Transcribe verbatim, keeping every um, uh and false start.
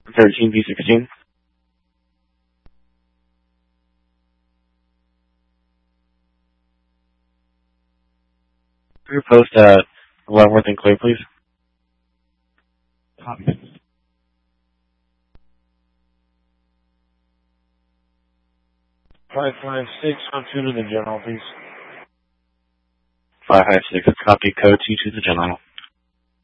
thirteen B sixteen. Your post at Leavenworth and Clay, please. Copy. Five five six, on two to the general, please. five five six, copy code two to the general.